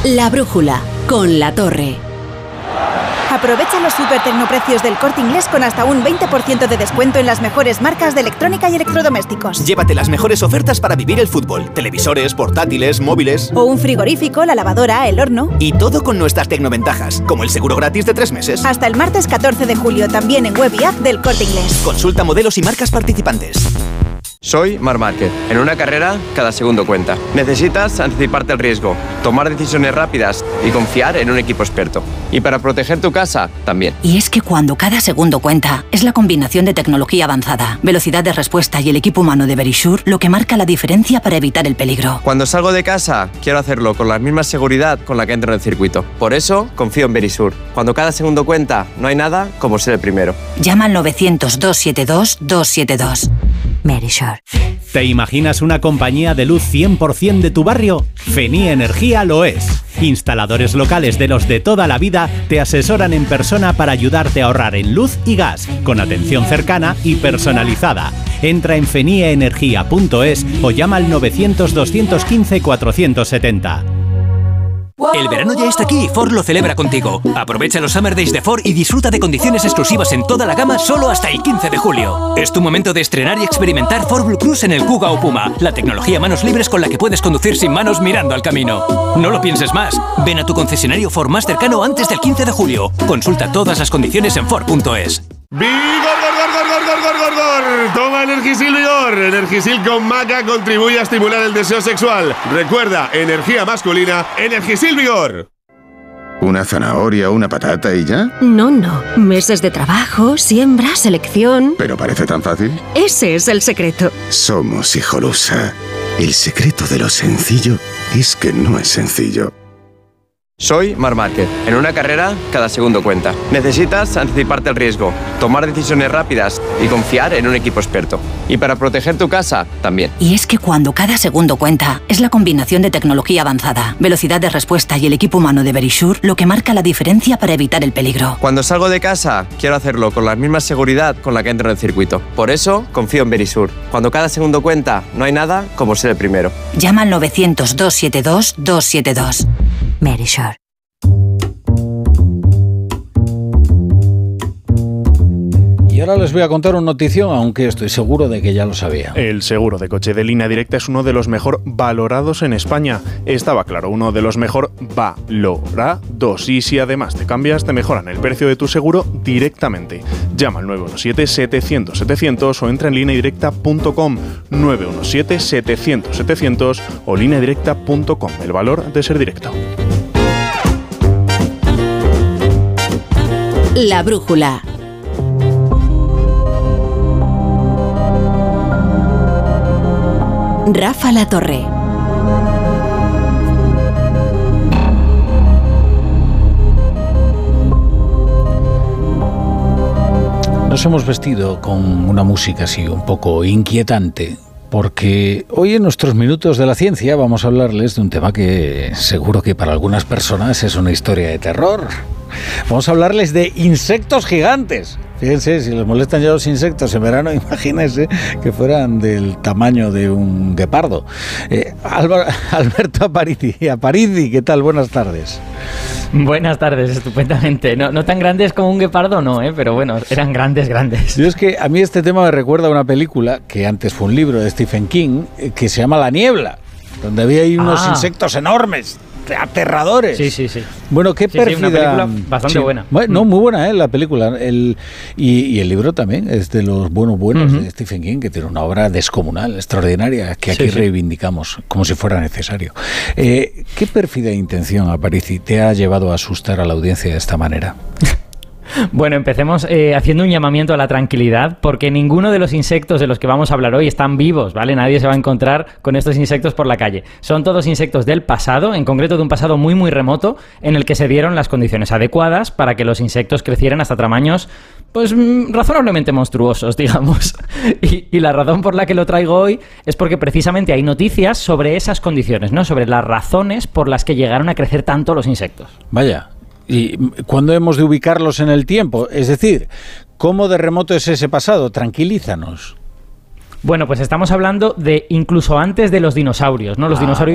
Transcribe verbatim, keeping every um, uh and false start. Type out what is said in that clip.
La Brújula, con La Torre. Aprovecha los super tecnoprecios del Corte Inglés con hasta un veinte por ciento de descuento en las mejores marcas de electrónica y electrodomésticos. Llévate las mejores ofertas para vivir el fútbol. Televisores, portátiles, móviles... O un frigorífico, la lavadora, el horno... Y todo con nuestras tecnoventajas, como el seguro gratis de tres meses. Hasta el martes catorce de julio, también en web y app del Corte Inglés. Consulta modelos y marcas participantes. Soy Marc Márquez. En una carrera, cada segundo cuenta. Necesitas anticiparte al riesgo, tomar decisiones rápidas y confiar en un equipo experto. Y para proteger tu casa, también. Y es que cuando cada segundo cuenta, es la combinación de tecnología avanzada, velocidad de respuesta y el equipo humano de Verisure lo que marca la diferencia para evitar el peligro. Cuando salgo de casa, quiero hacerlo con la misma seguridad con la que entro en el circuito. Por eso, confío en Verisure. Cuando cada segundo cuenta, no hay nada como ser el primero. Llama al novecientos, doscientos setenta y dos, doscientos setenta y dos. Verisure. ¿Te imaginas una compañía de luz cien por ciento de tu barrio? Fenie Energía lo es. Instaladores locales de los de toda la vida te asesoran en persona para ayudarte a ahorrar en luz y gas, con atención cercana y personalizada. Entra en fenie energía punto es o llama al novecientos, doscientos quince, cuatrocientos setenta. El verano ya está aquí y Ford lo celebra contigo. Aprovecha los Summer Days de Ford y disfruta de condiciones exclusivas en toda la gama solo hasta el quince de julio. Es tu momento de estrenar y experimentar Ford Blue Cruise en el Kuga o Puma, la tecnología manos libres con la que puedes conducir sin manos mirando al camino. No lo pienses más. Ven a tu concesionario Ford más cercano antes del quince de julio. Consulta todas las condiciones en Ford punto es. ¡Vigor, gor, gor, gor, gor, gor, gor, gor! Toma Energisil Vigor. Energisil con maca contribuye a estimular el deseo sexual. Recuerda, energía masculina, Energisil Vigor. ¿Una zanahoria, una patata y ya? No, no. Meses de trabajo, siembra, selección... ¿Pero parece tan fácil? Ese es el secreto. Somos Hijolusa. El secreto de lo sencillo es que no es sencillo. Soy Marc Márquez. En una carrera, cada segundo cuenta. Necesitas anticiparte al riesgo, tomar decisiones rápidas y confiar en un equipo experto. Y para proteger tu casa, también. Y es que cuando cada segundo cuenta, es la combinación de tecnología avanzada, velocidad de respuesta y el equipo humano de Verisure lo que marca la diferencia para evitar el peligro. Cuando salgo de casa, quiero hacerlo con la misma seguridad con la que entro en el circuito. Por eso, confío en Verisure. Cuando cada segundo cuenta, no hay nada como ser el primero. Llama al novecientos, doscientos setenta y dos, doscientos setenta y dos. Verisure. Y ahora les voy a contar una notición, aunque estoy seguro de que ya lo sabía. El seguro de coche de Línea Directa es uno de los mejor valorados en España. Estaba claro, uno de los mejor valorados. Y si además te cambias, te mejoran el precio de tu seguro directamente. Llama al nueve uno siete, setecientos, setecientos o entra en línea directa punto com. nueve uno siete, setecientos, setecientos o línea directa punto com. El valor de ser directo. La Brújula. Rafa La Torre. Nos hemos vestido con una música así un poco inquietante, porque hoy en nuestros minutos de la ciencia vamos a hablarles de un tema que seguro que para algunas personas es una historia de terror. Vamos a hablarles de insectos gigantes. Fíjense, si les molestan ya los insectos en verano, imagínense que fueran del tamaño de un guepardo. Eh, Álvaro, Alberto Aparici, Aparici, ¿qué tal? Buenas tardes. Buenas tardes, estupendamente. No, no tan grandes como un guepardo, no, ¿eh? Pero bueno, eran grandes, grandes. Yo es que a mí este tema me recuerda a una película que antes fue un libro de Stephen King, que se llama La Niebla, donde había ahí unos ah. insectos enormes, aterradores. Sí, sí, sí. Bueno, qué sí, pérfida. Sí, una película bastante sí. buena. Bueno, no, muy buena, ¿eh? La película. El, y, y el libro también es de los buenos buenos uh-huh. de Stephen King, que tiene una obra descomunal, extraordinaria, que aquí sí, sí. reivindicamos como si fuera necesario. Eh, ¿Qué pérfida intención, Aparici, te ha llevado a asustar a la audiencia de esta manera? Bueno, empecemos eh, haciendo un llamamiento a la tranquilidad, porque ninguno de los insectos de los que vamos a hablar hoy están vivos, ¿vale? Nadie se va a encontrar con estos insectos por la calle. Son todos insectos del pasado, en concreto de un pasado muy muy remoto, en el que se dieron las condiciones adecuadas para que los insectos crecieran hasta tamaños, pues, razonablemente monstruosos, digamos. Y, y la razón por la que lo traigo hoy es porque precisamente hay noticias sobre esas condiciones, ¿no? Sobre las razones por las que llegaron a crecer tanto los insectos. Vaya. ¿Y cuándo hemos de ubicarlos en el tiempo? Es decir, ¿cómo de remoto es ese pasado? Tranquilízanos. Bueno, pues estamos hablando de incluso antes de los dinosaurios, ¿no? Los ah. dinosaurios